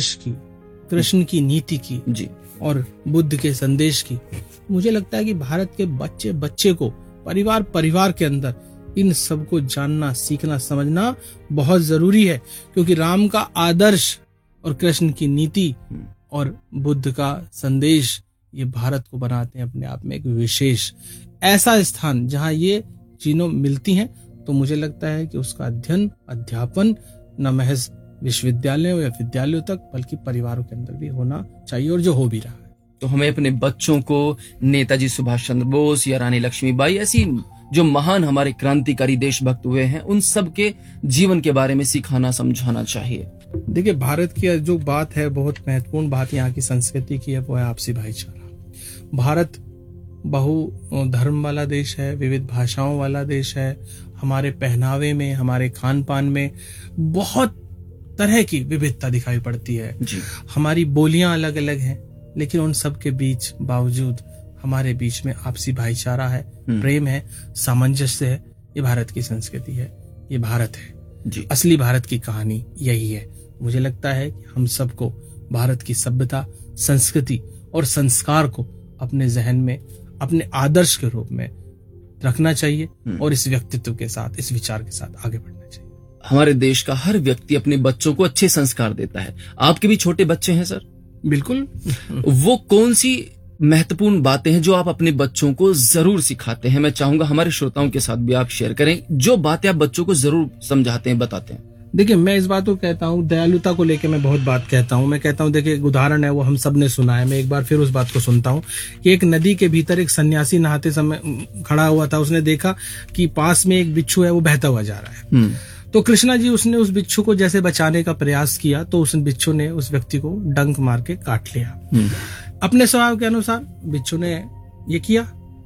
आदर्श की, कृष्ण की नीति की जी और बुद्ध के संदेश की, मुझे लगता है कि भारत के बच्चे बच्चे को परिवार के अंदर इन सबको जानना, सीखना, समझना बहुत जरूरी है। क्योंकि राम का आदर्श और कृष्ण की नीति और बुद्ध का संदेश ये भारत को बनाते हैं अपने आप में एक विशेष ऐसा स्थान जहां ये चीजों मिलती हैं। तो मुझे लगता है कि उसका अध्ययन, अध्यापन न महज विश्वविद्यालयों या विद्यालयों तक बल्कि परिवारों के अंदर भी होना चाहिए, और जो हो भी रहा है। तो हमें अपने बच्चों को नेताजी सुभाष चंद्र बोस या रानी लक्ष्मीबाई, ऐसी जो महान हमारे क्रांतिकारी देशभक्त हुए हैं, उन सब के जीवन के बारे में सिखाना, समझाना चाहिए। देखिए, भारत की जो बात है, बहुत महत्वपूर्ण बात यहाँ की संस्कृति की है, वो है आपसी भाईचारा। भारत बहु धर्म वाला देश है, विविध भाषाओं वाला देश है। हमारे पहनावे में, हमारे खान पान में बहुत तरह की विविधता दिखाई पड़ती है जी। हमारी बोलियां अलग अलग हैं, लेकिन उन सब के बीच बावजूद हमारे बीच में आपसी भाईचारा है, प्रेम है, सामंजस्य है। ये भारत की संस्कृति है, ये भारत है जी। असली भारत की कहानी यही है। मुझे लगता है कि हम सबको भारत की सभ्यता, संस्कृति और संस्कार को अपने जहन में, अपने आदर्श के रूप में रखना चाहिए और इस व्यक्तित्व के साथ, इस विचार के साथ आगे बढ़ना चाहिए। हमारे देश का हर व्यक्ति अपने बच्चों को अच्छे संस्कार देता है। आपके भी छोटे बच्चे हैं सर? बिल्कुल। वो कौन सी महत्वपूर्ण बातें हैं जो आप अपने बच्चों को जरूर सिखाते हैं? मैं चाहूंगा हमारे श्रोताओं के साथ भी आप शेयर करें, जो बातें आप बच्चों को जरूर समझाते हैं, बताते हैं। देखिए, मैं इस बात को कहता हूँ, दयालुता को लेकर मैं बहुत बात कहता हूँ। मैं कहता हूँ, देखिए, एक उदाहरण है, वो हम सब ने सुना है, मैं एक बार फिर उस बात को सुनता हूँ कि एक नदी के भीतर एक सन्यासी नहाते समय खड़ा हुआ था। उसने देखा कि पास में एक बिच्छू है, वो बहता हुआ जा रहा है। तो कृष्णा जी, उसने उस बिच्छू को जैसे बचाने का प्रयास किया तो उस बिच्छू ने उस व्यक्ति को डंक मार के काट लिया। अपने स्वभाव के अनुसार बिच्छू ने ये किया,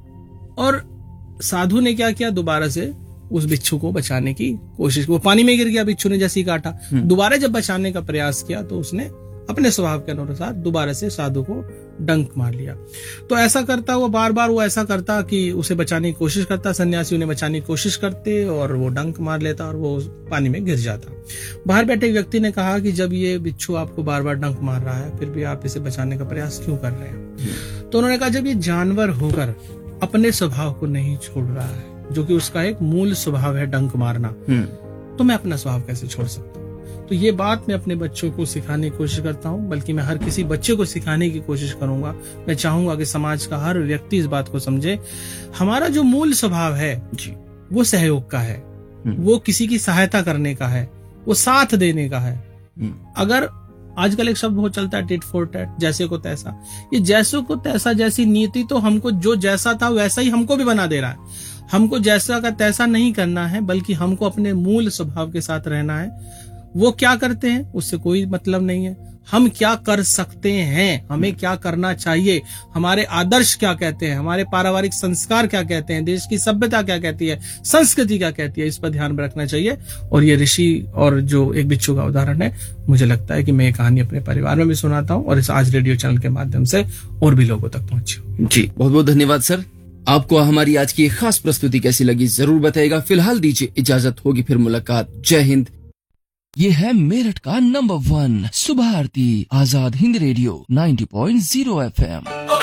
और साधु ने क्या किया, दोबारा से उस बिच्छू को बचाने की कोशिश। वो पानी में गिर गया, बिच्छू ने जैसे ही काटा। दोबारा जब बचाने का प्रयास किया तो उसने अपने स्वभाव के अनुसार दोबारा से साधु को डंक मार लिया। तो ऐसा करता वो बार बार वो ऐसा करता कि उसे बचाने की कोशिश करता, सन्यासी उन्हें बचाने की कोशिश करते और वो डंक मार लेता और वो पानी में गिर जाता। बाहर बैठे एक व्यक्ति ने कहा कि जब ये बिच्छू आपको बार बार डंक मार रहा है, फिर भी आप इसे बचाने का प्रयास क्यों कर रहे हैं? तो उन्होंने कहा, जब ये जानवर होकर अपने स्वभाव को नहीं छोड़ रहा है, जो कि उसका एक मूल स्वभाव है डंक मारना, तो मैं अपना स्वभाव कैसे छोड़ सकता हूँ? तो ये बात मैं अपने बच्चों को सिखाने की कोशिश करता हूँ, बल्कि मैं हर किसी बच्चे को सिखाने की कोशिश करूंगा। मैं चाहूंगा कि समाज का हर व्यक्ति इस बात को समझे। हमारा जो मूल स्वभाव है जी, वो सहयोग का है, वो किसी की सहायता करने का है, वो साथ देने का है। अगर आजकल एक शब्द बहुत चलता है, टिट फॉर टैट, जैसे को तैसा। ये जैसे को तैसा जैसी नीति तो हमको जो जैसा था वैसा ही हमको भी बना दे रहा है। हमको जैसा का तैसा नहीं करना है, बल्कि हमको अपने मूल स्वभाव के साथ रहना है। वो क्या करते हैं उससे कोई मतलब नहीं है, हम क्या कर सकते हैं, हमें क्या करना चाहिए, हमारे आदर्श क्या कहते हैं, हमारे पारिवारिक संस्कार क्या कहते हैं, देश की सभ्यता क्या कहती है, संस्कृति क्या कहती है, इस पर ध्यान में रखना चाहिए। और ये ऋषि और जो एक बिच्छू का उदाहरण है, मुझे लगता है कि मैं ये कहानी अपने परिवार में भी सुनाता हूँ और इस आज रेडियो चैनल के माध्यम से और भी लोगों तक पहुंची। जी, बहुत बहुत धन्यवाद सर। आपको हमारी आज की खास प्रस्तुति कैसी लगी जरूर बताइएगा। फिलहाल दीजिए इजाजत, होगी फिर मुलाकात। जय हिंद। ये है मेरठ का नंबर 1 सुबह आरती, आजाद हिंद रेडियो 90.0 FM।